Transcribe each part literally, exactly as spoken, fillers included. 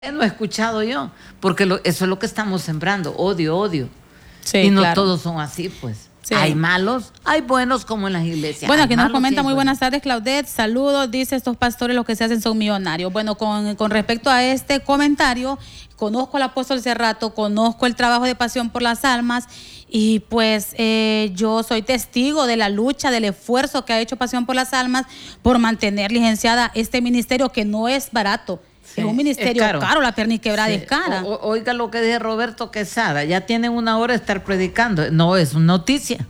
No he escuchado yo, porque lo, eso es lo que estamos sembrando, odio, odio. Sí, y no claro. todos son así, pues. Sí. Hay malos, hay buenos como en las iglesias. Bueno, hay aquí nos malos, comenta, sí, muy buenos. buenas tardes, Claudette, saludos, dice, estos pastores lo que se hacen son millonarios. Bueno, con, con respecto a este comentario, conozco al apóstol Cerrato, conozco el trabajo de Pasión por las Almas, y pues eh, yo soy testigo de la lucha, del esfuerzo que ha hecho Pasión por las Almas por mantener, licenciada, este ministerio que no es barato. Sí, es un ministerio es caro. caro, la perniquebrada sí. es cara. O, o, oiga lo que dice Roberto Quesada, ya tienen una hora de estar predicando. No, es noticia.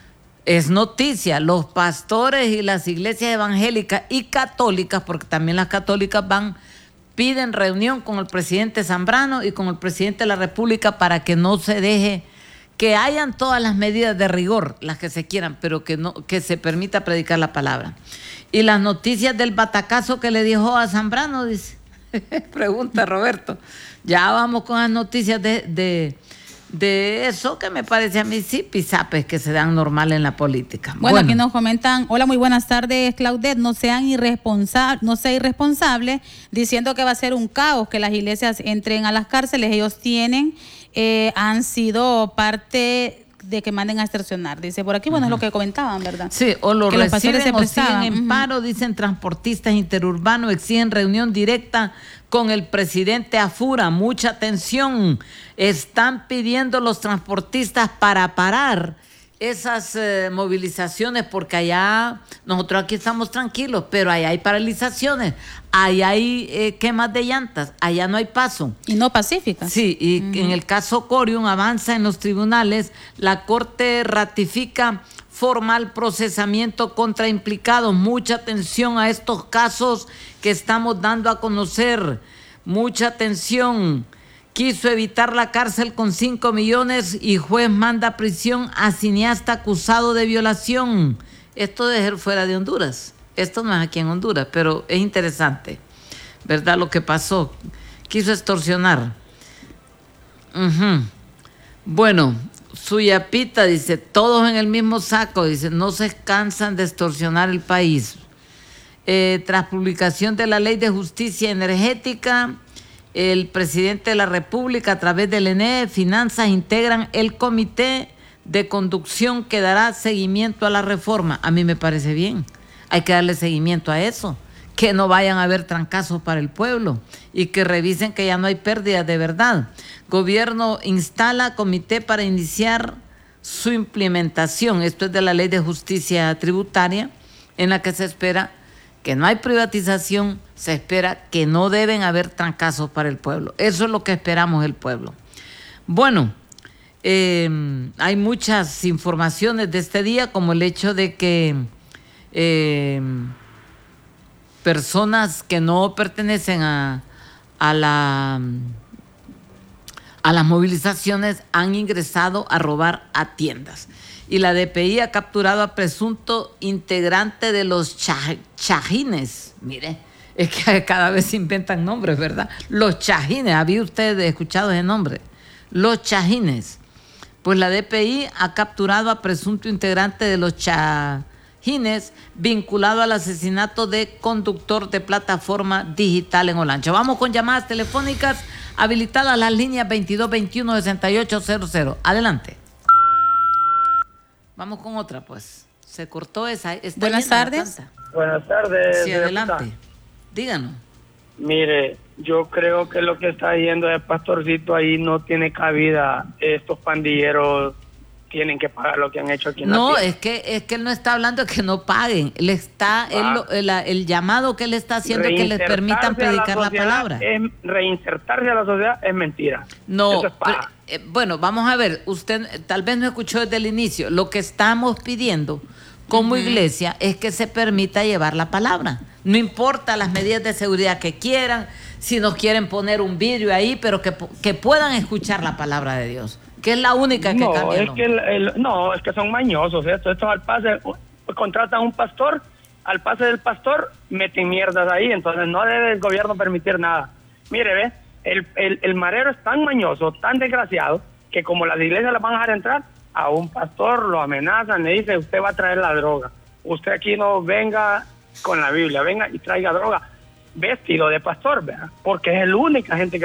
Es noticia. Los pastores y las iglesias evangélicas y católicas, porque también las católicas van, piden reunión con el presidente Zambrano y con el presidente de la República para que no se deje, que hayan todas las medidas de rigor, las que se quieran, pero que, no, que se permita predicar la palabra. Y las noticias del batacazo que le dijo a Zambrano, dice. Pregunta Roberto. Ya vamos con las noticias de, de, de eso que me parece a mí sí pisapes que se dan normal en la política. Bueno, bueno, aquí nos comentan, hola, muy buenas tardes, Claudette, no sean irresponsables, no sea irresponsable diciendo que va a ser un caos, que las iglesias entren a las cárceles. Ellos tienen, eh, han sido parte de que manden a extorsionar, dice por aquí. Bueno, uh-huh. es lo que comentaban, ¿verdad? Sí, o lo que reciben se o siguen en uh-huh. paro, dicen transportistas interurbanos, exigen reunión directa con el presidente Afura. Mucha atención, están pidiendo los transportistas para parar esas eh, movilizaciones, porque allá, nosotros aquí estamos tranquilos, pero allá hay paralizaciones, allá hay eh, quemas de llantas, allá no hay paso. Y no pacíficas. Sí, y uh-huh. en el caso Corium avanza en los tribunales, la Corte ratifica formal procesamiento contra implicados. Mucha atención a estos casos que estamos dando a conocer, mucha atención. Quiso evitar la cárcel con cinco millones y juez manda prisión a cineasta acusado de violación. Esto debe ser fuera de Honduras. Esto no es aquí en Honduras, pero es interesante, ¿verdad? Lo que pasó. Quiso extorsionar. Uh-huh. Bueno, Suyapita dice, todos en el mismo saco, dice, no se cansan de extorsionar el país. Eh, tras publicación de la Ley de Justicia Energética, el presidente de la República, a través del E N E, Finanzas, integran el comité de conducción que dará seguimiento a la reforma. A mí me parece bien. Hay que darle seguimiento a eso. Que no vayan a haber trancazos para el pueblo y que revisen que ya no hay pérdidas de verdad. Gobierno instala comité para iniciar su implementación. Esto es de la Ley de Justicia Tributaria, en la que se espera que no hay privatización, se espera que no deben haber trancazos para el pueblo. Eso es lo que esperamos el pueblo. Bueno, eh, hay muchas informaciones de este día, como el hecho de que eh, personas que no pertenecen a, a, la, a las movilizaciones han ingresado a robar a tiendas. Y la D P I ha capturado a presunto integrante de los cha- chajines. Mire, es que cada vez se inventan nombres, ¿verdad? Los chajines, ¿había usted escuchado ese nombre? Los chajines. Pues la D P I ha capturado a presunto integrante de los chajines vinculado al asesinato de conductor de plataforma digital en Olancho. Vamos con llamadas telefónicas habilitadas las líneas veintidós veintiuno sesenta y ocho cero cero. Adelante. Vamos con otra, pues. Se cortó esa. Está Buenas tardes. Buenas tardes. Sí, adelante. Díganos. Mire, yo creo que lo que está diciendo el pastorcito ahí no tiene cabida. Estos pandilleros tienen que pagar lo que han hecho aquí en No, la es que es que él no está hablando de que no paguen. Él está, él, el, el llamado que él está haciendo es que les permitan predicar la, la palabra. Es, reinsertarse a la sociedad es mentira. No, Eso es pero, eh, bueno, vamos a ver, usted tal vez no escuchó desde el inicio. Lo que estamos pidiendo como uh-huh. iglesia es que se permita llevar la palabra. No importa las medidas de seguridad que quieran, si nos quieren poner un vidrio ahí, pero que, que puedan escuchar la palabra de Dios, que es la única que no, cambia. Es que el, el, no, es que son mañosos. Esto, esto al pase, contratan a un pastor, al pase del pastor meten mierdas ahí, entonces no debe el gobierno permitir nada. Mire, ve, el, el, el marero es tan mañoso, tan desgraciado, que como las iglesias las van a dejar entrar, a un pastor lo amenazan, le dice, usted va a traer la droga, usted aquí no venga con la Biblia, venga y traiga droga. vestido de pastor, ¿verdad? Porque es la única gente que